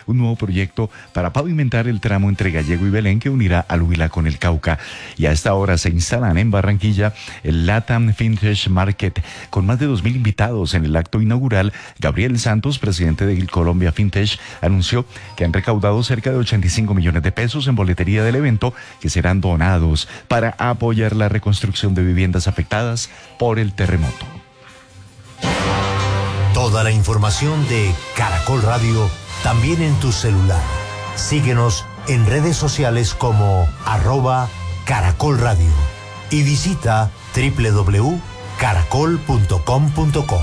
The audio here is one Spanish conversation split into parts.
un nuevo proyecto para pavimentar el tramo entre Gallego y Belén que unirá al Huila con el Cauca. Y a esta hora se instalan en Barranquilla el LATAM Fintech Market con más de 2.000 invitados. En el acto inaugural, Gabriel Santos, presidente de Colombia Fintech, anunció que han recaudado cerca de 85 millones de pesos en boletería del evento que serán donados para apoyar la reconstrucción de viviendas afectadas por el terremoto. Toda la información de Caracol Radio también en tu celular. Síguenos en redes sociales como @Caracol Radio y visita www.caracol.com.co.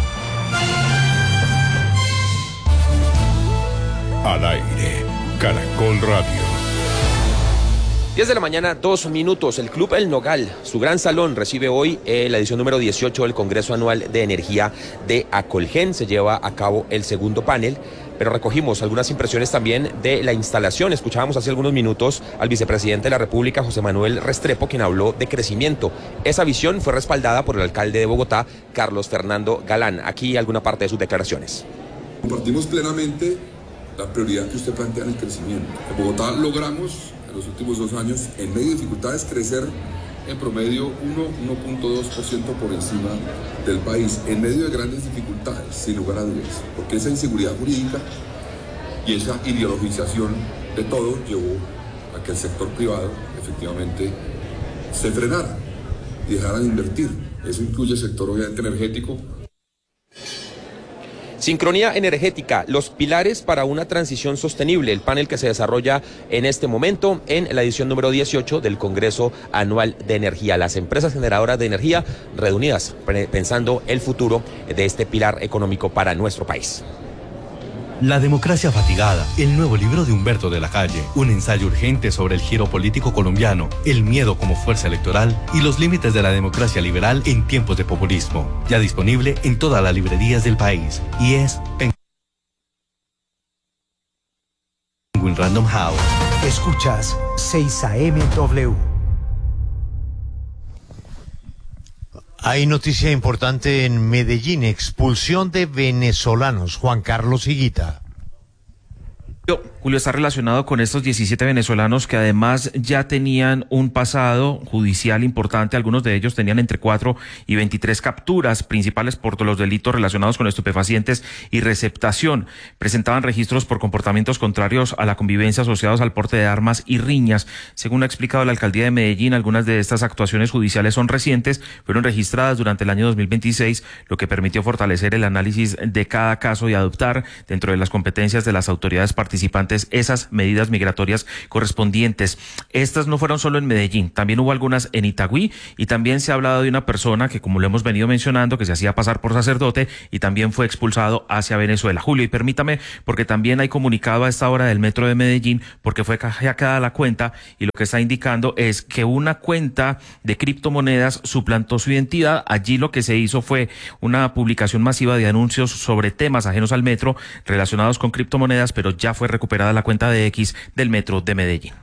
Al aire, Caracol Radio. 10 de la mañana, 2 minutos. El Club El Nogal, su gran salón, recibe hoy la edición número 18 del Congreso Anual de Energía de Acolgen. Se lleva a cabo el segundo panel, pero recogimos algunas impresiones también de la instalación. Escuchábamos hace algunos minutos al vicepresidente de la República, José Manuel Restrepo, quien habló de crecimiento. Esa visión fue respaldada por el alcalde de Bogotá, Carlos Fernando Galán. Aquí alguna parte de sus declaraciones. Compartimos plenamente la prioridad que usted plantea en el crecimiento. En Bogotá logramos en los últimos 2 años, en medio de dificultades, crecer en promedio 1.2% por encima del país, en medio de grandes dificultades, sin lugar a dudas, porque esa inseguridad jurídica y esa ideologización de todo llevó a que el sector privado efectivamente se frenara y dejara de invertir. Eso incluye el sector obviamente energético. Sincronía energética, los pilares para una transición sostenible, el panel que se desarrolla en este momento en la edición número 18 del Congreso Anual de Energía. Las empresas generadoras de energía reunidas pensando el futuro de este pilar económico para nuestro país. La democracia fatigada, el nuevo libro de Humberto de la Calle, un ensayo urgente sobre el giro político colombiano, el miedo como fuerza electoral y los límites de la democracia liberal en tiempos de populismo. Ya disponible en todas las librerías del país y es Penguin Random House. Escuchas 6 AM/W. Hay noticia importante en Medellín, expulsión de venezolanos. Juan Carlos Higuita. Julio, está relacionado con estos 17 venezolanos que además ya tenían un pasado judicial importante. Algunos de ellos tenían entre 4 y 23 capturas, principales por los delitos relacionados con estupefacientes y receptación. Presentaban registros por comportamientos contrarios a la convivencia asociados al porte de armas y riñas. Según ha explicado la alcaldía de Medellín, algunas de estas actuaciones judiciales son recientes, fueron registradas durante el año 2026, lo que permitió fortalecer el análisis de cada caso y adoptar dentro de las competencias de las autoridades participantes esas medidas migratorias correspondientes. Estas no fueron solo en Medellín, también hubo algunas en Itagüí y también se ha hablado de una persona que, como lo hemos venido mencionando, que se hacía pasar por sacerdote y también fue expulsado hacia Venezuela. Julio, y permítame, porque también hay comunicado a esta hora del Metro de Medellín, porque fue hackeada la cuenta y lo que está indicando es que una cuenta de criptomonedas suplantó su identidad. Allí lo que se hizo fue una publicación masiva de anuncios sobre temas ajenos al Metro relacionados con criptomonedas, pero ya fue recuperada la cuenta de X del Metro de Medellín.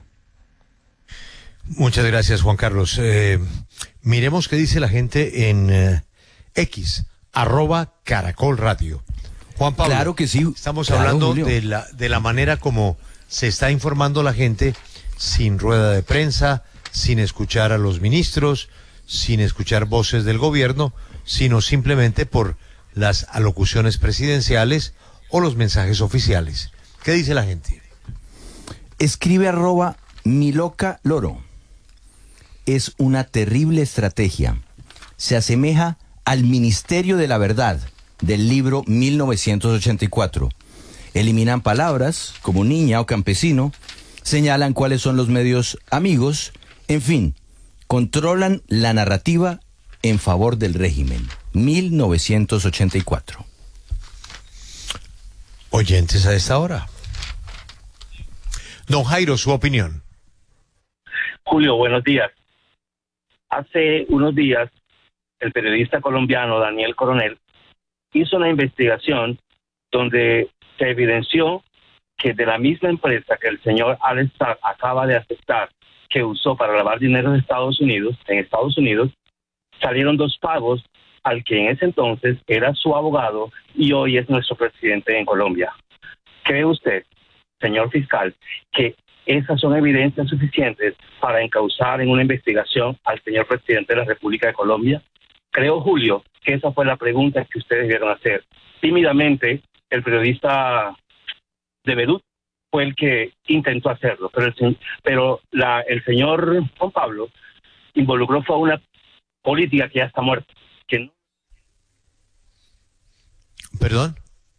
Muchas gracias, Juan Carlos. Miremos qué dice la gente en X, @Caracol Radio. Juan Pablo, claro que sí. Estamos hablando de la manera como se está informando la gente, sin rueda de prensa, sin escuchar a los ministros, sin escuchar voces del gobierno, sino simplemente por las alocuciones presidenciales o los mensajes oficiales. ¿Qué dice la gente? Escribe @milocaloro. Es una terrible estrategia. Se asemeja al Ministerio de la Verdad del libro 1984. Eliminan palabras como niña o campesino, señalan cuáles son los medios amigos, en fin, controlan la narrativa en favor del régimen. 1984. Oyentes a esta hora. Don Jairo, su opinión. Julio, buenos días. Hace unos días, el periodista colombiano Daniel Coronel hizo una investigación donde se evidenció que de la misma empresa que el señor Alex Saab acaba de aceptar que usó para lavar dinero en Estados Unidos, salieron 2 pagos al que en ese entonces era su abogado y hoy es nuestro presidente en Colombia. ¿Cree usted señor fiscal, que esas son evidencias suficientes para encauzar en una investigación al señor presidente de la República de Colombia? Creo, Julio, que esa fue la pregunta que ustedes debieron hacer. Tímidamente, el periodista de Vedut fue el que intentó hacerlo, pero el señor Juan Pablo involucró fue una política que ya está muerta. Que no... ¿Perdón?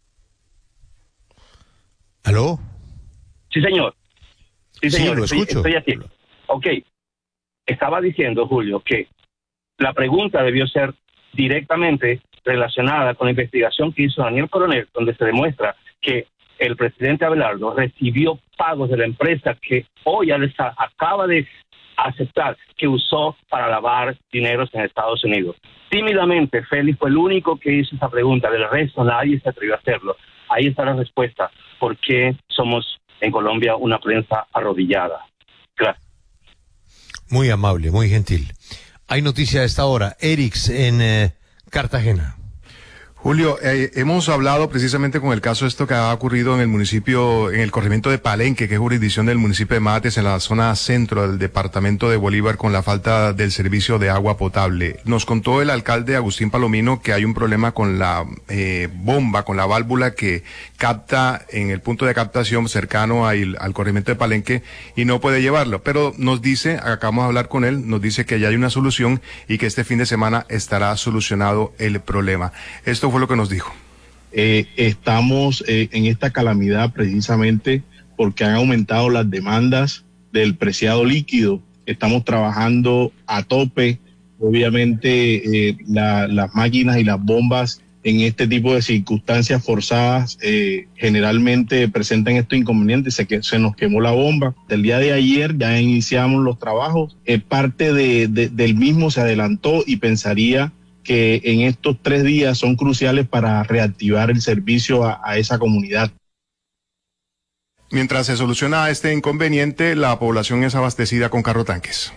¿Aló? Sí, señor. Sí, señor, lo escucho. Estoy aquí. Ok. Estaba diciendo, Julio, que la pregunta debió ser directamente relacionada con la investigación que hizo Daniel Coronel, donde se demuestra que el presidente Abelardo recibió pagos de la empresa que hoy acaba de aceptar que usó para lavar dineros en Estados Unidos. Tímidamente, Félix fue el único que hizo esa pregunta, del resto nadie se atrevió a hacerlo. Ahí está la respuesta, ¿por qué somos en Colombia una prensa arrodillada? Gracias. Muy amable, muy gentil. Hay noticia a esta hora. Erix en Cartagena. Julio, hemos hablado precisamente con el caso esto que ha ocurrido en el municipio, en el corregimiento de Palenque, que es jurisdicción del municipio de Mates, en la zona centro del departamento de Bolívar, con la falta del servicio de agua potable. Nos contó el alcalde Agustín Palomino que hay un problema con la bomba, con la válvula que capta en el punto de captación cercano al corregimiento de Palenque y no puede llevarlo. Pero nos dice, acabamos de hablar con él, nos dice que ya hay una solución y que este fin de semana estará solucionado el problema. Esto fue lo que nos dijo. Estamos en esta calamidad precisamente porque han aumentado las demandas del preciado líquido. Estamos trabajando a tope. Obviamente las máquinas y las bombas en este tipo de circunstancias forzadas generalmente presentan estos inconvenientes. Se nos quemó la bomba. El día de ayer ya iniciamos los trabajos. Parte del mismo se adelantó y pensaría que en estos 3 días son cruciales para reactivar el servicio a esa comunidad. Mientras se soluciona este inconveniente, la población es abastecida con carrotanques.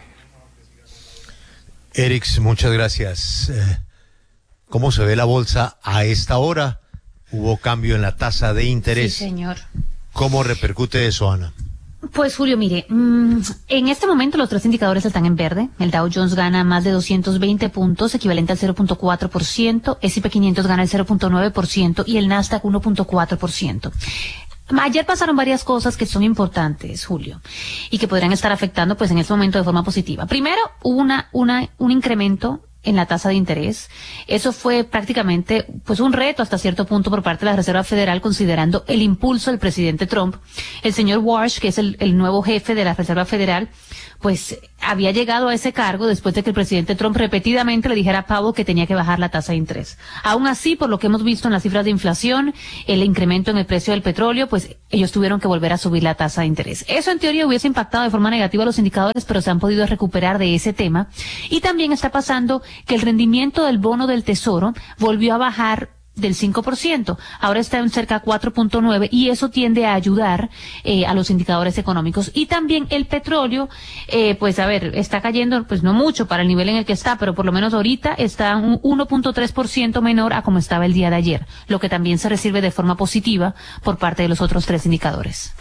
Erix, muchas gracias. ¿Cómo se ve la bolsa a esta hora? Hubo cambio en la tasa de interés. Sí, señor. ¿Cómo repercute eso, Ana? Pues Julio, mire, en este momento los 3 indicadores están en verde. El Dow Jones gana más de 220 puntos, equivalente al 0.4%, S&P 500 gana el 0.9% y el Nasdaq 1.4%. Ayer pasaron varias cosas que son importantes, Julio, y que podrían estar afectando pues en este momento de forma positiva. Primero, hubo un incremento en la tasa de interés. Eso fue prácticamente pues un reto hasta cierto punto por parte de la Reserva Federal, considerando el impulso del presidente Trump. El señor Warsh, que es el nuevo jefe de la Reserva Federal, pues había llegado a ese cargo después de que el presidente Trump repetidamente le dijera a Powell que tenía que bajar la tasa de interés. Aún así, por lo que hemos visto en las cifras de inflación, el incremento en el precio del petróleo, pues ellos tuvieron que volver a subir la tasa de interés. Eso en teoría hubiese impactado de forma negativa a los indicadores, pero se han podido recuperar de ese tema. Y también está pasando que el rendimiento del bono del Tesoro volvió a bajar del 5%, ahora está en cerca de 4.9 y eso tiende a ayudar a los indicadores económicos. Y también el petróleo, pues a ver, está cayendo, pues no mucho para el nivel en el que está, pero por lo menos ahorita está un 1.3% menor a como estaba el día de ayer, lo que también se recibe de forma positiva por parte de los otros 3 indicadores.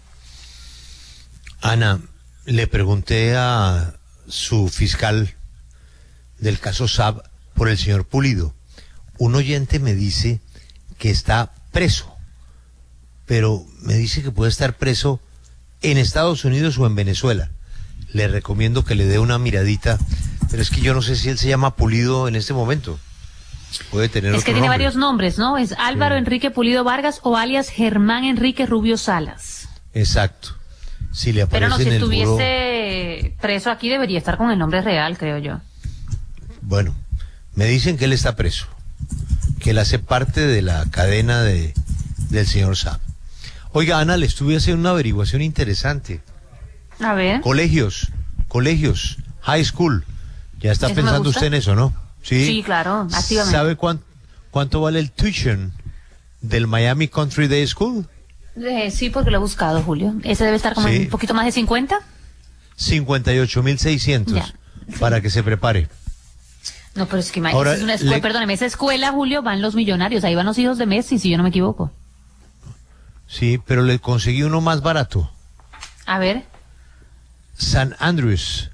Ana, le pregunté a su fiscal del caso SAB por el señor Pulido. Un oyente me dice que está preso, pero me dice que puede estar preso en Estados Unidos o en Venezuela. Le recomiendo que le dé una miradita, pero es que yo no sé si él se llama Pulido en este momento. Puede tener otro Es que tiene nombre. varios nombres, ¿no? Es Álvaro Enrique Pulido Vargas o alias Germán Enrique Rubio Salas. Exacto. Si le aparece Pero no, si en el estuviese preso aquí debería estar con el nombre real, creo yo. Bueno, me dicen que él está preso, que él hace parte de la cadena del señor Saab. Oiga, Ana, le estuve haciendo una averiguación interesante. A ver. Colegios, high school. Ya está Eso me pensando gusta. usted en eso, ¿no? Sí, claro, activamente. ¿Sabe cuánto vale el tuition del Miami Country Day School? Sí, porque lo he buscado, Julio. Ese debe estar como Sí. en un poquito más de 50. 58.600 Ya. para que se prepare. No, pero es que Ahora, es una escuela, perdóneme, esa escuela, Julio, van los millonarios, ahí van los hijos de Messi, si yo no me equivoco. Sí, pero le conseguí uno más barato. A ver. San Andrews.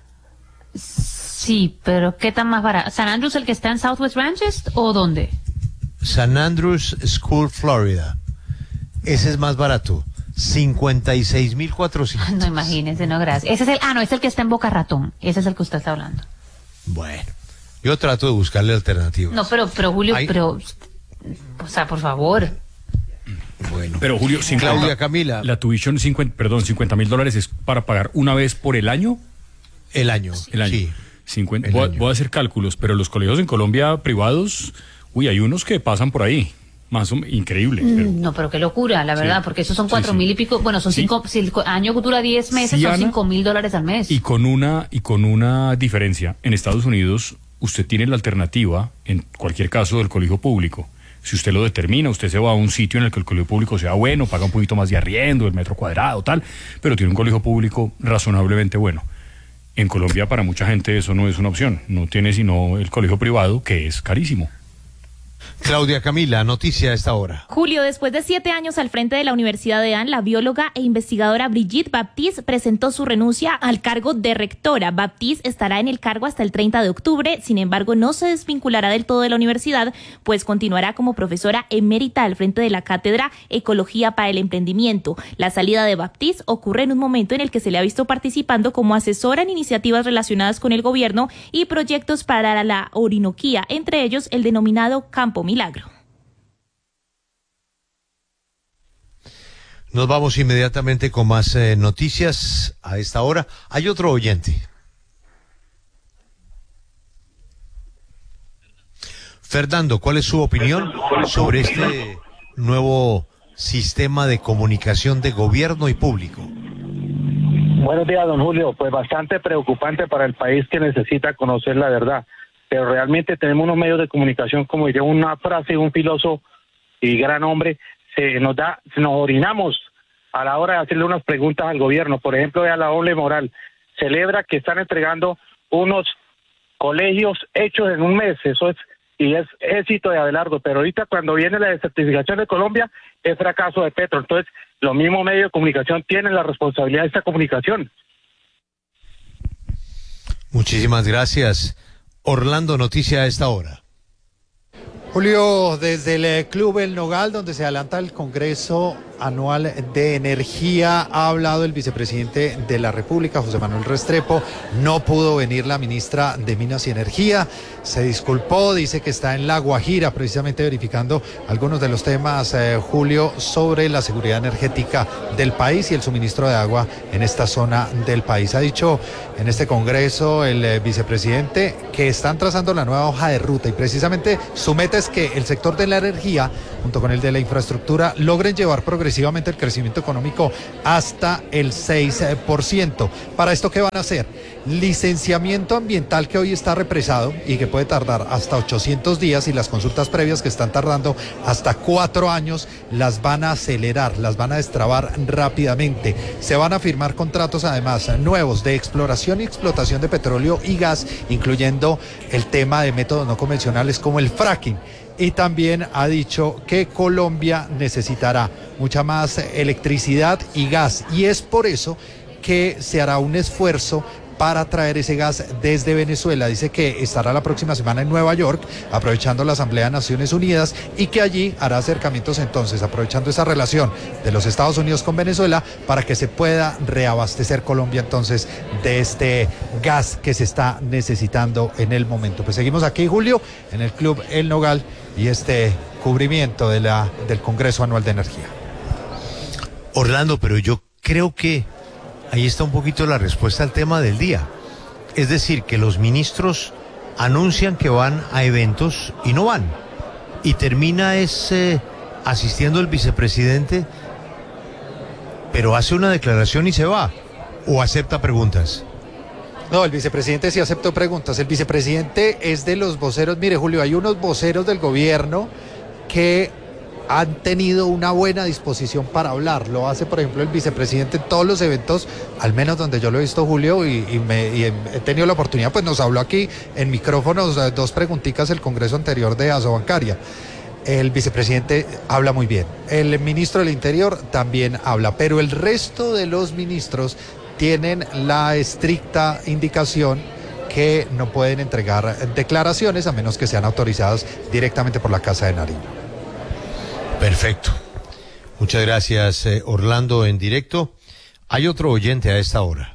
Sí, pero ¿qué tan más barato? ¿San Andrews el que está en Southwest Ranches o dónde? San Andrews School, Florida. Ese es más barato. 56,400. No, imagínese, no, gracias. Ese es no, es el que está en Boca Ratón. Ese es el que usted está hablando. Bueno, yo trato de buscarle alternativas. No, pero Julio, o sea, por favor. Bueno. Pero Julio, Claudia Camila. La tuition, $50,000 es para pagar una vez por el año. El año, sí. 50, voy a hacer cálculos, pero los colegios en Colombia privados, hay unos que pasan por ahí. Más increíble. No, pero qué locura, la verdad, porque esos son 4,000 y pico. Bueno, son 5, si el año dura 10 meses, son $5,000 al mes. Y con una diferencia. En Estados Unidos, usted tiene la alternativa, en cualquier caso, del colegio público. Si usted lo determina, usted se va a un sitio en el que el colegio público sea bueno, paga un poquito más de arriendo, el metro cuadrado, tal, pero tiene un colegio público razonablemente bueno. En Colombia, para mucha gente, eso no es una opción. No tiene sino el colegio privado, que es carísimo. Claudia Camila, noticia a esta hora. Julio, después de 7 años al frente de la Universidad de Ann, la bióloga e investigadora Brigitte Baptiste presentó su renuncia al cargo de rectora. Baptiste estará en el cargo hasta el 30 de octubre, sin embargo no se desvinculará del todo de la universidad, pues continuará como profesora emérita al frente de la cátedra Ecología para el Emprendimiento. La salida de Baptiste ocurre en un momento en el que se le ha visto participando como asesora en iniciativas relacionadas con el gobierno y proyectos para la Orinoquía, entre ellos el denominado Campo Milagro. Nos vamos inmediatamente con más noticias a esta hora. Hay otro oyente. Fernando, ¿cuál es su opinión sobre este nuevo sistema de comunicación de gobierno y público? Buenos días, don Julio. Pues bastante preocupante para el país que necesita conocer la verdad. Pero realmente tenemos unos medios de comunicación, como diría una frase de un filósofo y gran hombre, nos orinamos a la hora de hacerle unas preguntas al gobierno. Por ejemplo, a la doble moral. Celebra que están entregando unos colegios hechos en un mes, y es éxito de Abelardo, pero ahorita cuando viene la desertificación de Colombia, es fracaso de Petro. Entonces, los mismos medios de comunicación tienen la responsabilidad de esta comunicación. Muchísimas gracias. Orlando, noticia a esta hora. Julio, desde el Club El Nogal, donde se adelanta el Congreso Anual de Energía, ha hablado el vicepresidente de la República, José Manuel Restrepo. No pudo venir la ministra de Minas y Energía, se disculpó, dice que está en La Guajira, precisamente verificando algunos de los temas, Julio, sobre la seguridad energética del país y el suministro de agua en esta zona del país. Ha dicho en este Congreso el vicepresidente que están trazando la nueva hoja de ruta y precisamente su meta es que el sector de la energía, junto con el de la infraestructura, logren llevar progresivamente el crecimiento económico hasta el 6%. Para esto, ¿qué van a hacer? Licenciamiento ambiental que hoy está represado y que puede tardar hasta 800 días y las consultas previas que están tardando hasta 4 años las van a acelerar, las van a destrabar rápidamente. Se van a firmar contratos además nuevos de exploración y explotación de petróleo y gas, incluyendo el tema de métodos no convencionales como el fracking. Y también ha dicho que Colombia necesitará mucha más electricidad y gas y es por eso que se hará un esfuerzo para traer ese gas desde Venezuela. Dice que estará la próxima semana en Nueva York, aprovechando la Asamblea de Naciones Unidas, y que allí hará acercamientos entonces, aprovechando esa relación de los Estados Unidos con Venezuela, para que se pueda reabastecer Colombia entonces de este gas que se está necesitando en el momento. Pues seguimos aquí, Julio, en el Club El Nogal y este cubrimiento del Congreso Anual de Energía. Orlando, pero yo creo que ahí está un poquito la respuesta al tema del día. Es decir, que los ministros anuncian que van a eventos y no van. Y termina asistiendo el vicepresidente, pero hace una declaración y se va. ¿O acepta preguntas? No, el vicepresidente sí aceptó preguntas. El vicepresidente es de los voceros. Mire, Julio, hay unos voceros del gobierno que han tenido una buena disposición para hablar. Lo hace, por ejemplo, el vicepresidente en todos los eventos, al menos donde yo lo he visto, Julio, y he tenido la oportunidad, pues nos habló aquí en micrófonos 2 preguntitas el Congreso anterior de Asobancaria. El vicepresidente habla muy bien. El ministro del Interior también habla, pero el resto de los ministros tienen la estricta indicación que no pueden entregar declaraciones a menos que sean autorizadas directamente por la Casa de Nariño. Perfecto. Muchas gracias, Orlando, en directo. Hay otro oyente a esta hora.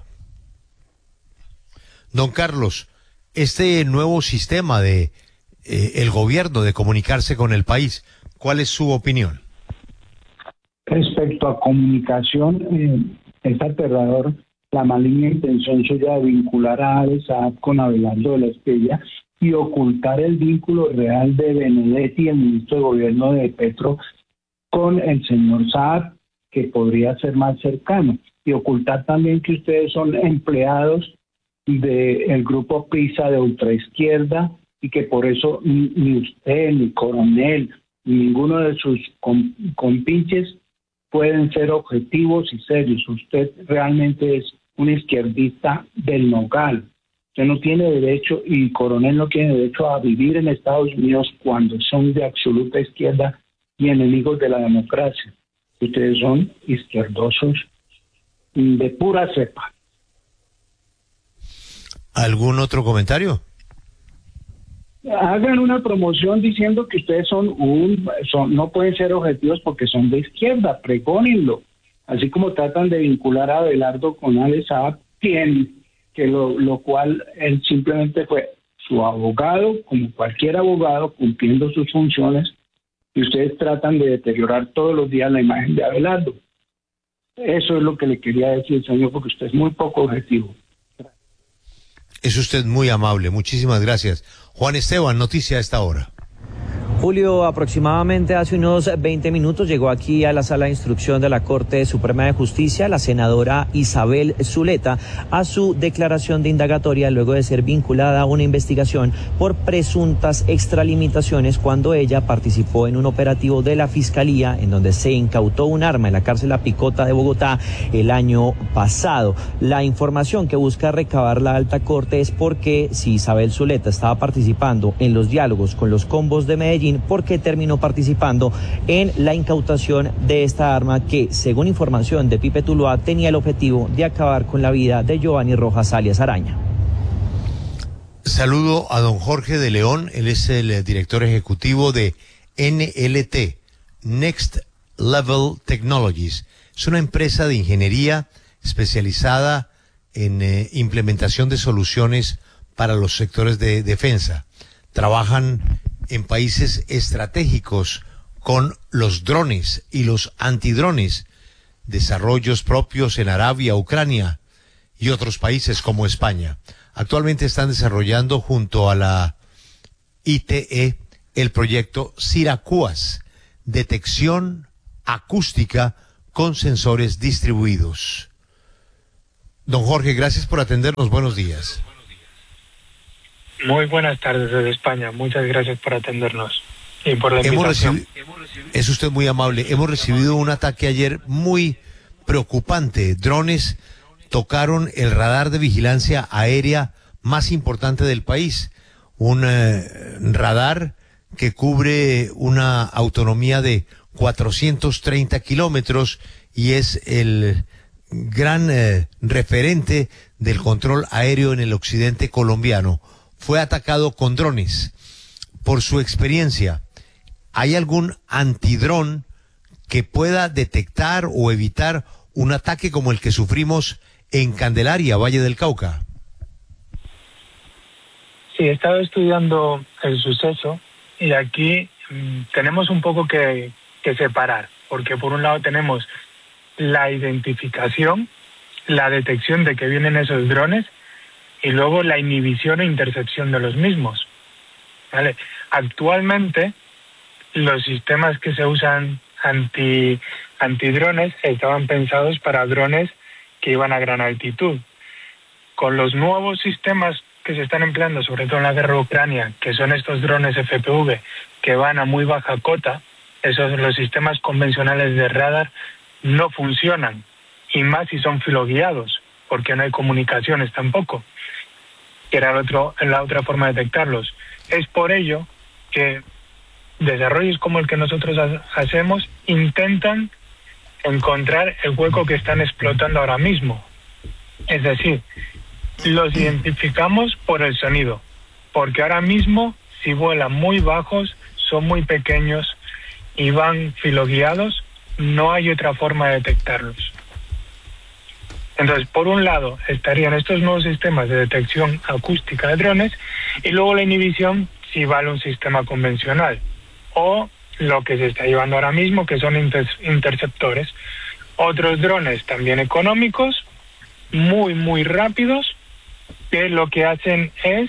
Don Carlos, este nuevo sistema de el gobierno de comunicarse con el país, ¿cuál es su opinión? Respecto a comunicación, es aterrador la maligna intención suya de vincular a Alex Saab con Abelardo de la Espriella y ocultar el vínculo real de Benedetti, el ministro de Gobierno de Petro, con el señor Saab, que podría ser más cercano, y ocultar también que ustedes son empleados del grupo PISA de ultraizquierda y que por eso ni usted, ni Coronel, ni ninguno de sus compinches pueden ser objetivos y serios. Usted realmente es un izquierdista del Nogal. Usted no tiene derecho, y Coronel no tiene derecho, a vivir en Estados Unidos cuando son de absoluta izquierda y enemigos de la democracia. Ustedes son izquierdosos de pura cepa. ¿Algún otro comentario? Hagan una promoción diciendo que ustedes no pueden ser objetivos porque son de izquierda, pregónenlo. Así como tratan de vincular a Abelardo con Alex Saab, que lo cual él simplemente fue su abogado, como cualquier abogado, cumpliendo sus funciones, y ustedes tratan de deteriorar todos los días la imagen de Abelardo. Eso es lo que le quería decir, señor, porque usted es muy poco objetivo. Es usted muy amable, muchísimas gracias. Juan Esteban, noticia a esta hora. Julio, aproximadamente hace unos 20 minutos llegó aquí a la sala de instrucción de la Corte Suprema de Justicia la senadora Isabel Zuleta a su declaración de indagatoria luego de ser vinculada a una investigación por presuntas extralimitaciones cuando ella participó en un operativo de la Fiscalía en donde se incautó un arma en la cárcel La Picota de Bogotá el año pasado. La información que busca recabar la Alta Corte es porque si Isabel Zuleta estaba participando en los diálogos con los combos de Medellín, porque terminó participando en la incautación de esta arma que, según información de Pipe Tuluá, tenía el objetivo de acabar con la vida de Giovanni Rojas alias Araña. Saludo a don Jorge de León, él es el director ejecutivo de NLT, Next Level Technologies. Es una empresa de ingeniería especializada en implementación de soluciones para los sectores de defensa. Trabajan en países estratégicos con los drones y los antidrones, desarrollos propios en Arabia, Ucrania y otros países como España. Actualmente están desarrollando junto a la ITE el proyecto Siracuas, detección acústica con sensores distribuidos. Don Jorge, gracias por atendernos. Buenos días. Muy buenas tardes desde España. Muchas gracias por atendernos y por la invitación. Es usted muy amable. Hemos recibido un ataque ayer muy preocupante. Drones tocaron el radar de vigilancia aérea más importante del país. Un radar que cubre una autonomía de 430 kilómetros y es el gran referente del control aéreo en el occidente colombiano. Fue atacado con drones. Por su experiencia, ¿hay algún antidrón que pueda detectar o evitar un ataque como el que sufrimos en Candelaria, Valle del Cauca? Sí, he estado estudiando el suceso y aquí tenemos un poco que separar, porque por un lado tenemos la identificación, la detección de que vienen esos drones, y luego la inhibición e intercepción de los mismos. ¿Vale? Actualmente, los sistemas que se usan antidrones estaban pensados para drones que iban a gran altitud. Con los nuevos sistemas que se están empleando, sobre todo en la guerra de Ucrania, que son estos drones FPV, que van a muy baja cota, los sistemas convencionales de radar no funcionan, y más si son filoguiados, porque no hay comunicaciones tampoco, que era la otra forma de detectarlos. Es por ello que desarrollos como el que nosotros hacemos intentan encontrar el hueco que están explotando ahora mismo. Es decir, los identificamos por el sonido, porque ahora mismo si vuelan muy bajos, son muy pequeños y van filoguiados, no hay otra forma de detectarlos. Entonces, por un lado, estarían estos nuevos sistemas de detección acústica de drones y luego la inhibición si vale un sistema convencional o lo que se está llevando ahora mismo, que son interceptores. Otros drones también económicos, muy rápidos, que lo que hacen es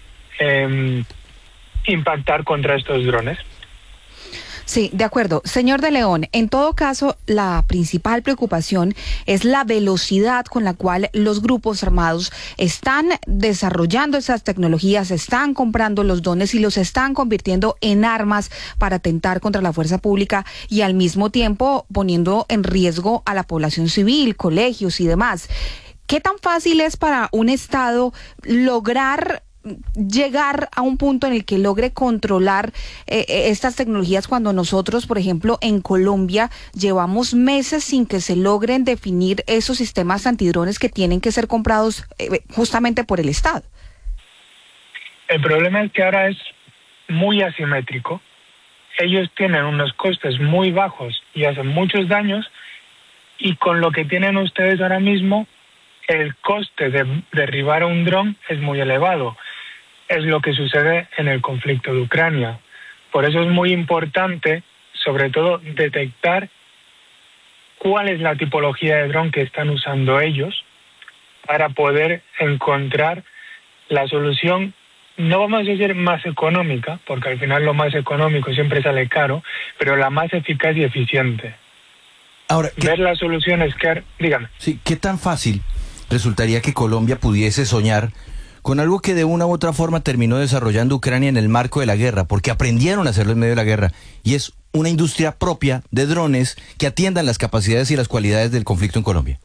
impactar contra estos drones. Sí, de acuerdo. Señor de León, en todo caso, la principal preocupación es la velocidad con la cual los grupos armados están desarrollando esas tecnologías, están comprando los drones y los están convirtiendo en armas para atentar contra la fuerza pública y al mismo tiempo poniendo en riesgo a la población civil, colegios y demás. ¿Qué tan fácil es para un Estado lograr llegar a un punto en el que logre controlar estas tecnologías cuando nosotros, por ejemplo, en Colombia llevamos meses sin que se logren definir esos sistemas antidrones que tienen que ser comprados justamente por el Estado? El problema es que ahora es muy asimétrico. Ellos tienen unos costes muy bajos y hacen muchos daños, y con lo que tienen ustedes ahora mismo, el coste de derribar un dron es muy elevado. Es lo que sucede en el conflicto de Ucrania. Por eso es muy importante, sobre todo, detectar cuál es la tipología de dron que están usando ellos para poder encontrar la solución, no vamos a decir más económica, porque al final lo más económico siempre sale caro, pero la más eficaz y eficiente. Ahora, ver las soluciones que... Dígame. Sí, ¿qué tan fácil resultaría que Colombia pudiese soñar con algo que de una u otra forma terminó desarrollando Ucrania en el marco de la guerra, porque aprendieron a hacerlo en medio de la guerra, y es una industria propia de drones que atiendan las capacidades y las cualidades del conflicto en Colombia?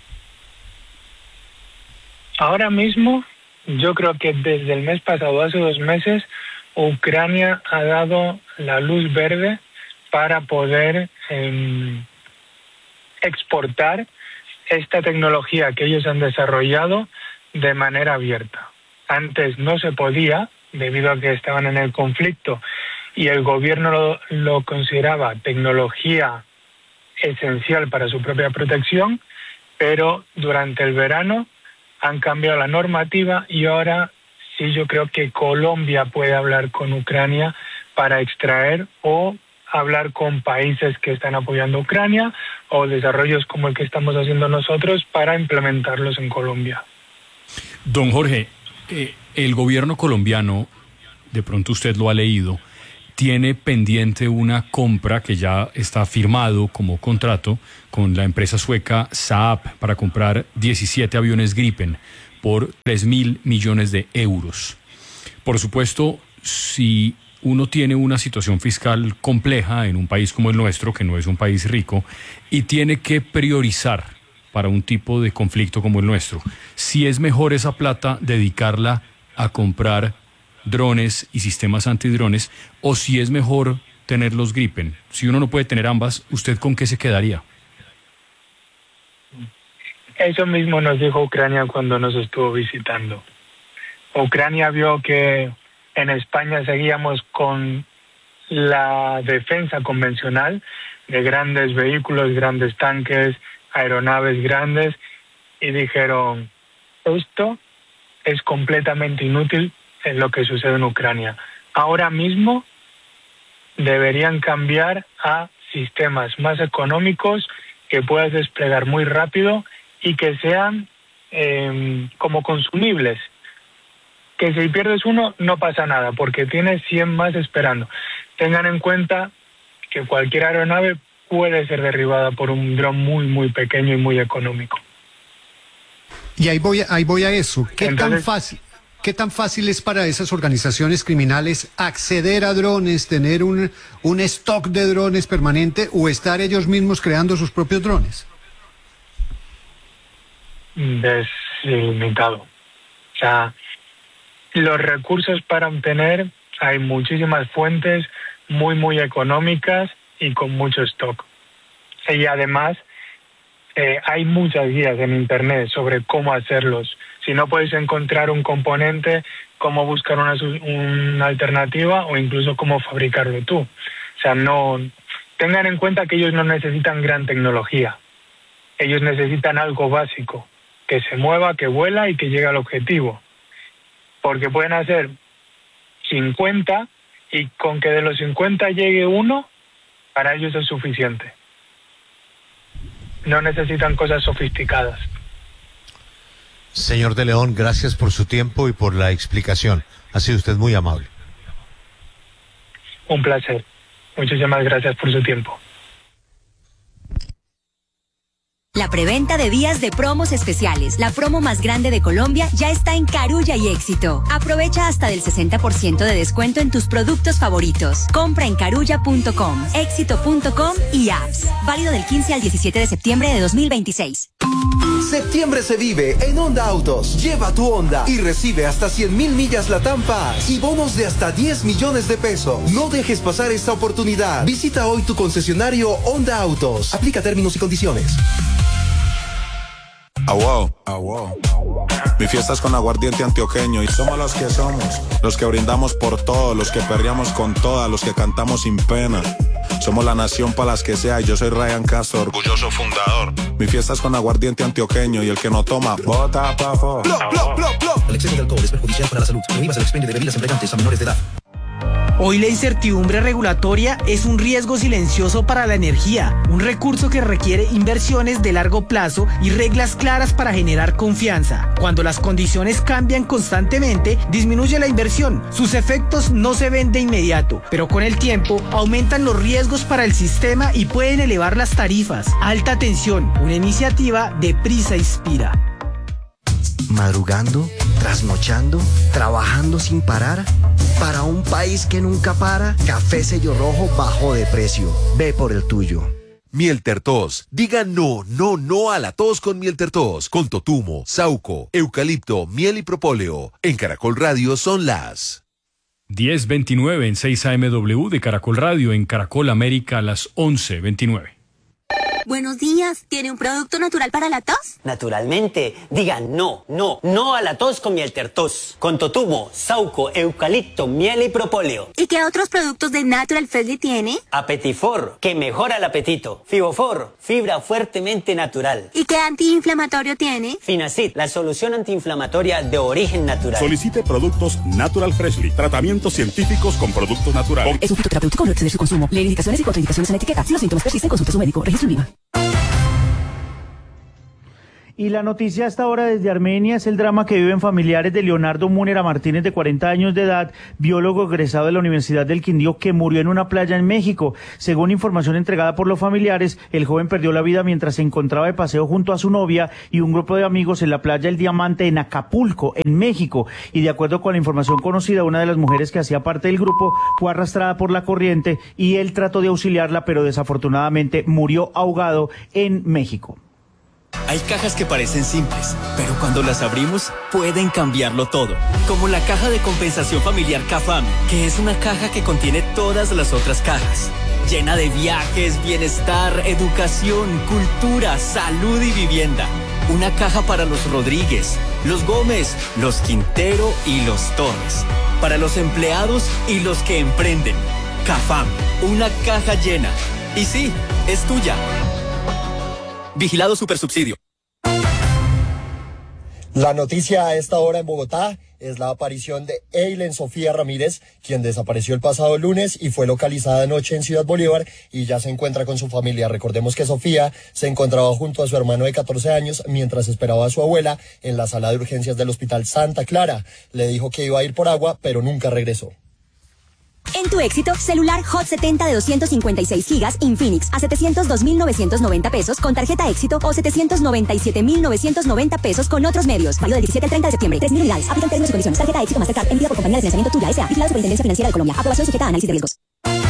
Ahora mismo, yo creo que desde el mes pasado, hace 2 meses, Ucrania ha dado la luz verde para poder exportar esta tecnología que ellos han desarrollado de manera abierta. Antes no se podía, debido a que estaban en el conflicto y el gobierno lo consideraba tecnología esencial para su propia protección, pero durante el verano han cambiado la normativa y ahora sí yo creo que Colombia puede hablar con Ucrania para extraer o hablar con países que están apoyando a Ucrania o desarrollos como el que estamos haciendo nosotros para implementarlos en Colombia. Don Jorge, el gobierno colombiano, de pronto usted lo ha leído, tiene pendiente una compra que ya está firmado como contrato con la empresa sueca Saab para comprar 17 aviones Gripen por 3.000 millones de euros. Por supuesto, si uno tiene una situación fiscal compleja en un país como el nuestro, que no es un país rico, y tiene que priorizar para un tipo de conflicto como el nuestro, si es mejor esa plata dedicarla a comprar drones y sistemas antidrones, o si es mejor tener los Gripen. Si uno no puede tener ambas, ¿usted con qué se quedaría? Eso mismo nos dijo Ucrania cuando nos estuvo visitando. Ucrania vio que en España seguíamos con la defensa convencional de grandes vehículos, grandes tanques, aeronaves grandes, y dijeron, esto es completamente inútil en lo que sucede en Ucrania. Ahora mismo deberían cambiar a sistemas más económicos que puedas desplegar muy rápido y que sean como consumibles. Que si pierdes uno no pasa nada porque tienes 100 más esperando. Tengan en cuenta que cualquier aeronave puede ser derribada por un dron muy pequeño y muy económico. Y ahí voy a eso. ¿Qué tan fácil es para esas organizaciones criminales acceder a drones, tener un stock de drones permanente o estar ellos mismos creando sus propios drones? Deslimitado. O sea, los recursos para obtener, hay muchísimas fuentes, muy económicas y con mucho stock. Y además hay muchas guías en internet sobre cómo hacerlos. Si no puedes encontrar un componente, cómo buscar una alternativa o incluso cómo fabricarlo tú. O sea, no tengan en cuenta que ellos no necesitan gran tecnología. Ellos necesitan algo básico, que se mueva, que vuela y que llegue al objetivo. Porque pueden hacer 50 y con que de los 50 llegue uno, para ellos es suficiente. No necesitan cosas sofisticadas. Señor de León, gracias por su tiempo y por la explicación. Ha sido usted muy amable. Un placer. Muchísimas gracias por su tiempo. La preventa de días de promos especiales, la promo más grande de Colombia, ya está en Carulla y Éxito. Aprovecha hasta del 60% de descuento en tus productos favoritos. Compra en carulla.com, éxito.com y apps. Válido del 15 al 17 de septiembre de 2026. Septiembre se vive en Honda Autos. Lleva tu Honda y recibe hasta 100,000 millas Latam Pass y bonos de hasta 10 millones de pesos. No dejes pasar esta oportunidad. Visita hoy tu concesionario Honda Autos. Aplica términos y condiciones. Mi fiesta es con aguardiente antioqueño y somos los que somos, los que brindamos por todo, los que perreamos con todas, los que cantamos sin pena. Somos la nación para las que sea y yo soy Ryan Castro, orgulloso fundador. Mi fiesta es con aguardiente antioqueño y el que no toma, bota pa' fuera. El exceso de alcohol es perjudicial para la salud. Prohíbas el expendio de bebidas embriagantes a menores de edad. Hoy la incertidumbre regulatoria es un riesgo silencioso para la energía, un recurso que requiere inversiones de largo plazo y reglas claras para generar confianza. Cuando las condiciones cambian constantemente, disminuye la inversión. Sus efectos no se ven de inmediato, pero con el tiempo aumentan los riesgos para el sistema y pueden elevar las tarifas. Alta tensión, una iniciativa de Prisa Inspira. Madrugando, trasnochando, trabajando sin parar. Para un país que nunca para, Café Sello Rojo bajó de precio. Ve por el tuyo. Miel Tertos. Diga no a la tos con Miel Tertos. Con totumo, sauco, eucalipto, miel y propóleo. En Caracol Radio son las 10:29 en 6 AMW de Caracol Radio. En Caracol América a las 11:29. Buenos días, ¿tiene un producto natural para la tos? Naturalmente, diga no a la tos con Miel Tertos. Con totumo, sauco, eucalipto, miel y propóleo. ¿Y qué otros productos de Natural Freshly tiene? Apetifor, que mejora el apetito. Fibofor, fibra fuertemente natural. ¿Y qué antiinflamatorio tiene? Finacid, la solución antiinflamatoria de origen natural. Solicite productos Natural Freshly, tratamientos científicos con productos naturales. Es un fitoterapéutico, no exceder su consumo. Lee indicaciones y contraindicaciones en la etiqueta. Si los síntomas persisten, consulte a su médico. Registro INVIMA. Y la noticia hasta ahora desde Armenia es el drama que viven familiares de Leonardo Múnera Martínez, de 40 años de edad, biólogo egresado de la Universidad del Quindío, que murió en una playa en México. Según información entregada por los familiares, el joven perdió la vida mientras se encontraba de paseo junto a su novia y un grupo de amigos en la playa El Diamante en Acapulco, en México. Y de acuerdo con la información conocida, una de las mujeres que hacía parte del grupo fue arrastrada por la corriente y él trató de auxiliarla, pero desafortunadamente murió ahogado en México. Hay cajas que parecen simples, pero cuando las abrimos pueden cambiarlo todo. Como la caja de compensación familiar CAFAM, que es una caja que contiene todas las otras cajas. Llena de viajes, bienestar, educación, cultura, salud y vivienda. Una caja para los Rodríguez, los Gómez, los Quintero y los Torres. Para los empleados y los que emprenden. CAFAM, una caja llena. Y sí, es tuya. Vigilado Supersubsidio. La noticia a esta hora en Bogotá es la aparición de Eilen Sofía Ramírez, quien desapareció el pasado lunes y fue localizada anoche en Ciudad Bolívar y ya se encuentra con su familia. Recordemos que Sofía se encontraba junto a su hermano de 14 años mientras esperaba a su abuela en la sala de urgencias del Hospital Santa Clara. Le dijo que iba a ir por agua, pero nunca regresó. En tu Éxito, celular Hot 70 de 256 gigas Infinix a 702.990 pesos con tarjeta Éxito o 797.990 pesos con otros medios. Válido del 17 al 30 de septiembre. 3.000 unidades. Aplican términos y condiciones. Tarjeta Éxito Mastercard emitida por compañía de financiamiento Tuya S.A. Vigilado Superintendencia Financiera de Colombia. Aprobación sujeta a análisis de riesgos.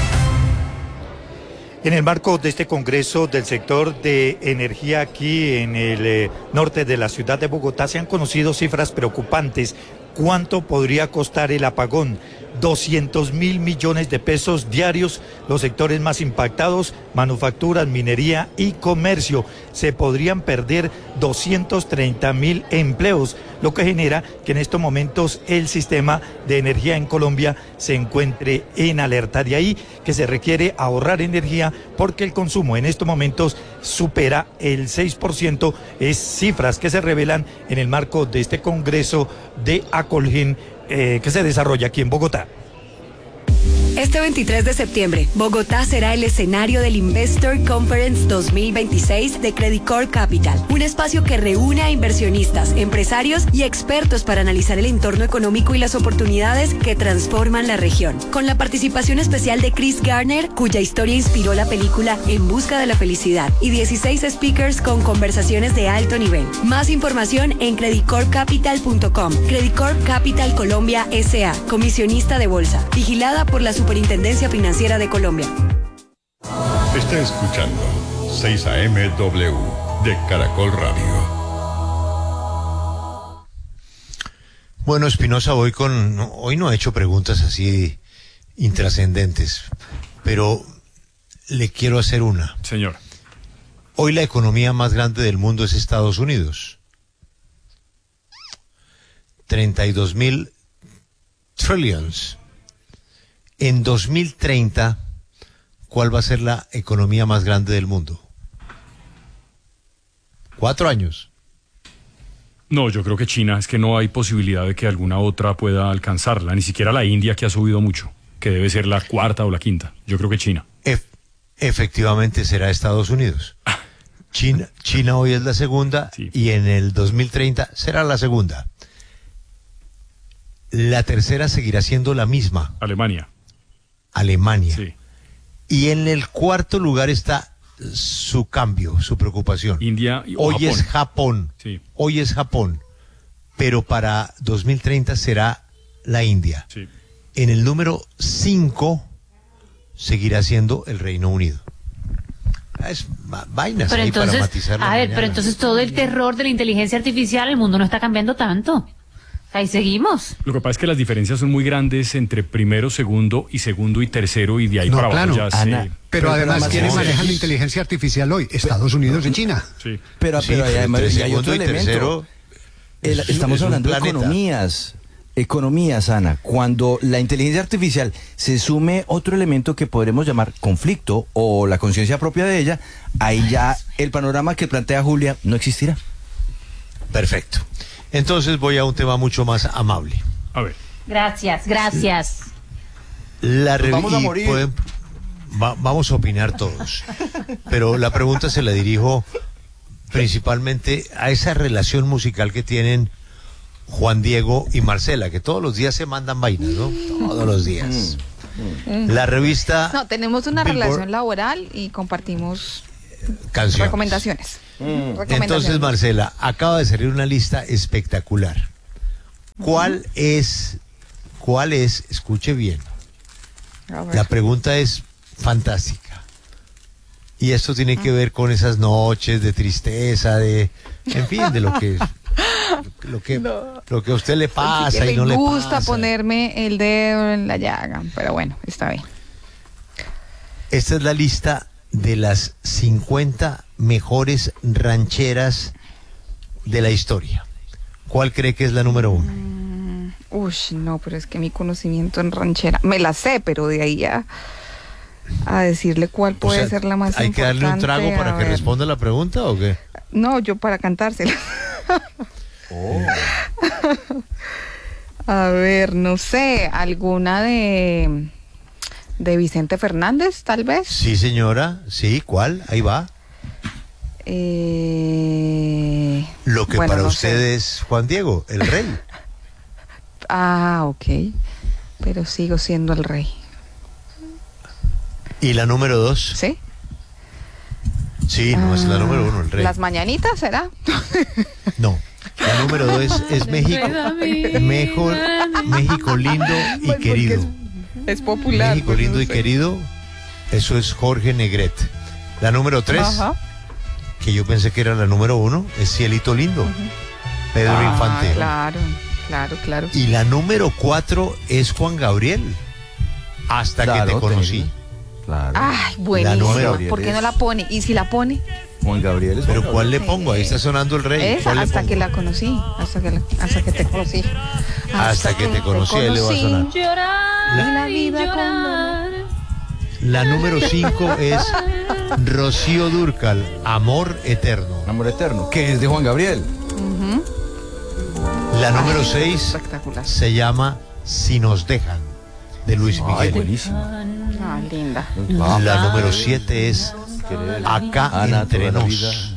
En el marco de este congreso del sector de energía aquí en el norte de la ciudad de Bogotá se han conocido cifras preocupantes ¿Cuánto podría costar el apagón? 200.000 millones de pesos diarios, los sectores más impactados, manufacturas, minería y comercio. Se podrían perder 230.000 empleos, lo que genera que en estos momentos el sistema de energía en Colombia se encuentre en alerta. De ahí que se requiere ahorrar energía porque el consumo en estos momentos supera el 6%, es cifras que se revelan en el marco de este Congreso de Acolgen que se desarrolla aquí en Bogotá. Este 23 de septiembre, Bogotá será el escenario del Investor Conference 2026 de Credicor Capital, un espacio que reúne a inversionistas, empresarios y expertos para analizar el entorno económico y las oportunidades que transforman la región. Con la participación especial de Chris Garner, cuya historia inspiró la película En Busca de la Felicidad, y 16 speakers con conversaciones de alto nivel. Más información en credicorcapital.com. Credicor Capital Colombia S.A., comisionista de bolsa, vigilada por la Superintendencia Financiera de Colombia. Está escuchando 6 AM.W de Caracol Radio. Bueno, Espinosa, hoy no he hecho preguntas así intrascendentes, pero le quiero hacer una. Señor. Hoy la economía más grande del mundo es Estados Unidos. 32.000 trillions. En 2030, ¿cuál va a ser la economía más grande del mundo? 4 años. No, yo creo que China, es que no hay posibilidad de que alguna otra pueda alcanzarla, ni siquiera la India, que ha subido mucho, que debe ser la cuarta o la quinta. Yo creo que China. Efectivamente será Estados Unidos. China hoy es la segunda, sí, y en el 2030 será la segunda. La tercera seguirá siendo la misma. Alemania. Sí. Y en el cuarto lugar está su cambio, su preocupación. India y hoy Japón. Es Japón. Sí. Hoy es Japón. Pero para 2030 será la India. Sí. En el número 5 seguirá siendo el Reino Unido. Es vainas pero ahí entonces, para matizar la mañana. pero entonces todo el terror de la inteligencia artificial, el mundo no está cambiando tanto. Ahí seguimos. Lo que pasa es que las diferencias son muy grandes entre primero, segundo y tercero, y de ahí para abajo ya Ana, pero además, ¿quiénes manejan la inteligencia artificial hoy? Estados Unidos y China. Sí. Pero además hay otro elemento. Estamos hablando de economías, Ana. Cuando la inteligencia artificial se sume otro elemento que podremos llamar conflicto o la conciencia propia de ella, ahí ya el panorama que plantea Julia no existirá. Perfecto. Entonces voy a un tema mucho más amable. A ver. Gracias. Vamos a morir. Vamos a opinar todos. Pero la pregunta se la dirijo principalmente a esa relación musical que tienen Juan Diego y Marcela, que todos los días se mandan vainas, ¿no? Todos los días. La revista... No, tenemos una relación laboral y compartimos canciones. Recomendaciones. Entonces, Marcela, acaba de salir una lista espectacular. ¿Cuál es, escuche bien, la pregunta es fantástica, y esto tiene que ver con esas noches de tristeza, en fin, de lo que a usted le pasa y no le pasa. Me gusta ponerme el dedo en la llaga, pero bueno, está bien. Esta es la lista de las 50 mejores rancheras de la historia. ¿Cuál cree que es la número 1? No, pero es que mi conocimiento en ranchera, me la sé, pero de ahí a decirle cuál puede ser la más importante. ¿Hay que darle un trago para que responda la pregunta o qué? No, yo para cantársela. A ver, no sé, alguna de Vicente Fernández, tal vez. Sí, señora, sí, ¿cuál? Ahí va. Lo que para usted es Juan Diego, el rey. Ok, pero sigo siendo el rey. ¿Y la número 2? Sí. Sí, no, es la número 1, el rey. ¿Las mañanitas será? No, la número 2 es México lindo y querido. Es popular. México lindo y querido, eso es Jorge Negrete. La número 3, que yo pensé que era la número 1, es Cielito lindo, Pedro Infante. Claro. claro. Y la número 4 es Juan Gabriel. Hasta que te conocí. Claro. Ay, buenísimo. ¿Por qué no la pone? ¿Y si la pone? Juan Gabriel es. Pero ¿cuál le pongo? Ahí está sonando el rey. Esa, hasta que la conocí. Hasta que te conocí. Hasta que te conocí, ahí le va a sonar. La vida llorar. La número 5 es Rocío Dúrcal, Amor Eterno. Amor Eterno, que es de Juan Gabriel. La número 6 se llama Si nos dejan, de Luis Miguel. Buenísimo. Linda. La número 7 es Acá entre nos.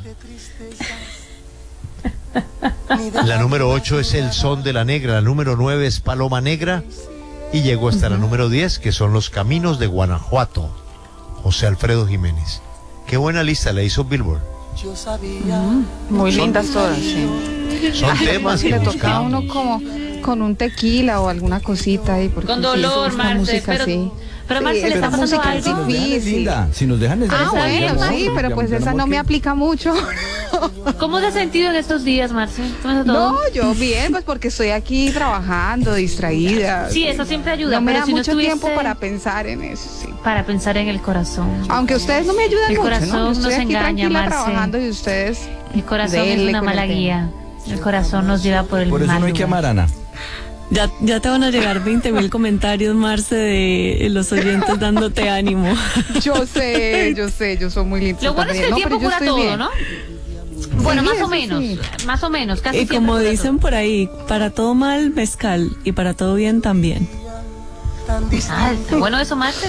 La número 8 es El Son de la Negra. La número 9 es Paloma Negra. Y llegó hasta la número 10, que son Los Caminos de Guanajuato, José Alfredo Jiménez. Qué buena lista la hizo Billboard. Muy lindas todas, sí. Son temas que le toca a buscamos. uno como con un tequila o alguna cosita ahí. Con dolor, Marce, pero Marce, le está pasando algo. Difícil. Si nos dejan bueno, sí, pero pues esa no me aplica mucho. ¿Cómo te has sentido en estos días, Marce? No, yo bien, pues porque estoy aquí trabajando, distraída. Sí, eso siempre ayuda. No me pero da si mucho no tiempo para pensar en eso, sí. Para pensar en el corazón. Aunque ustedes no me ayudan el mucho, corazón ¿no? Yo estoy nos aquí engaña, tranquila Marce. trabajando y ustedes. El corazón es una mala guía. El corazón nos lleva por el Por eso mal no hay que lugar. amar, Ana. Ya te van a llegar 20.000 comentarios, Marce, de los oyentes dándote ánimo. Yo sé, yo soy muy linda. Lo bueno es que el tiempo cura todo, ¿no? Bueno, más o menos, casi Y como dicen por ahí, para todo mal, mezcal, y para todo bien también. Ah, está bueno eso, Marce.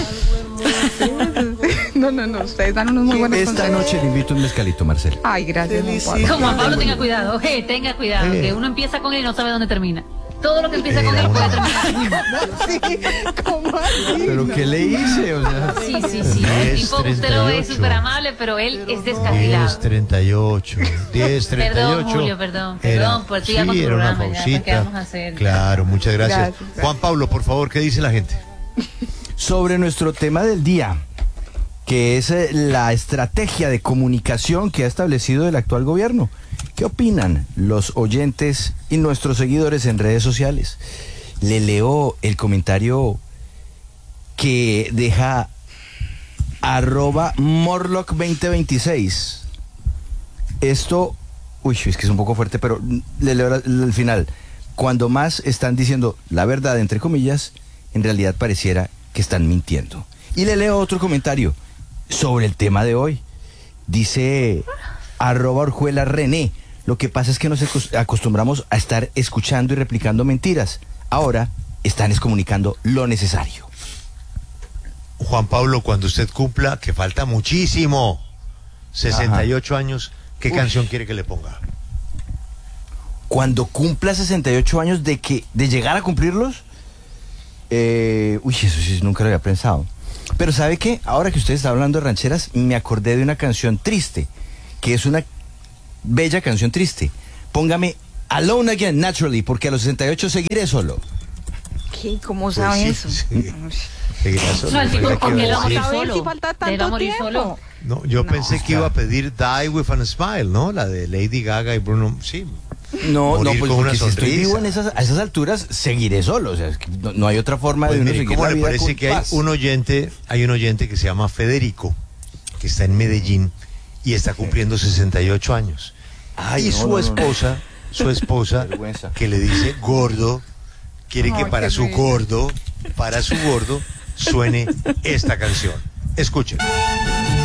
No, ustedes dan unos muy buenos Esta consejos. noche le invito un mezcalito, Marcel. Ay, gracias, Juan Pablo. Como Juan Pablo, tenga cuidado, que uno empieza con él y no sabe dónde termina. Todo lo que empieza con él puede terminar. Sí, ¿cómo así? ¿Pero qué le hice? O sea, Sí. El tipo, usted lo ve súper amable, pero él es descarrilado. 10:38. Perdón, Julio, perdón, por ti con tu era una programa. pausita. ¿Qué vamos a hacer? Claro, muchas gracias. Gracias. Juan Pablo, por favor, ¿qué dice la gente? sobre nuestro tema del día, que es la estrategia de comunicación que ha establecido el actual gobierno. ¿Qué opinan los oyentes y nuestros seguidores en redes sociales? Le leo el comentario que deja @Morlock2026. Esto, es que es un poco fuerte, pero le leo al final. Cuando más están diciendo la verdad, entre comillas, en realidad pareciera que están mintiendo. Y le leo otro comentario sobre el tema de hoy. Dice @Orjuela René. Lo que pasa es que nos acostumbramos a estar escuchando y replicando mentiras. Ahora están comunicando lo necesario. Juan Pablo, cuando usted cumpla, que falta muchísimo, 68 años, ¿qué canción quiere que le ponga? Cuando cumpla 68 años de llegar a cumplirlos, eso sí, nunca lo había pensado. Pero ¿sabe qué? Ahora que usted está hablando de rancheras, me acordé de una canción triste, que es una bella canción triste. Póngame Alone Again, Naturally, porque a los 68 seguiré solo. ¿Qué? ¿Cómo sabe eso? Seguirá solo. No, el tipo porque él va a morir A ver solo. si falta Él va a tanto morir tiempo. solo. No, yo pensé que iba a pedir Die With a Smile, ¿no? La de Lady Gaga y Bruno. Sí. No, Morir pues con una porque si estoy sonrisa. vivo a esas alturas, seguiré solo. O sea, es que no hay otra forma Pues de uno mire, seguir ¿cómo la le vida parece con que hay paz? un oyente que se llama Federico, que está en Medellín y está cumpliendo 68 años? Ay, y no, su no, no. esposa, Vergüenza. que le dice gordo, quiere que Ay, para qué su bello. gordo, suene esta canción. Escuchen.